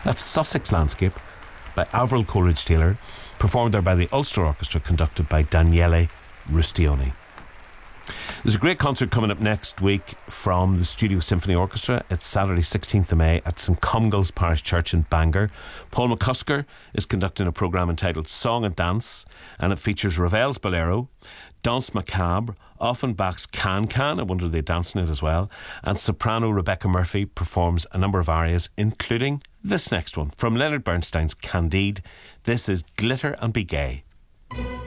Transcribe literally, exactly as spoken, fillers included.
That's Sussex Landscape by Avril Coleridge-Taylor, performed there by the Ulster Orchestra, conducted by Daniele Rustioni. There's a great concert coming up next week from the Studio Symphony Orchestra. It's Saturday sixteenth of May at St Comgall's Parish Church in Bangor. Paul McCusker is conducting a programme entitled Song and Dance, and it features Ravel's Bolero, Danse Macabre, Offenbach's Can Can, I wonder if they dance in it as well, and soprano Rebecca Murphy performs a number of arias, including this next one from Leonard Bernstein's Candide. This is Glitter and Be Gay.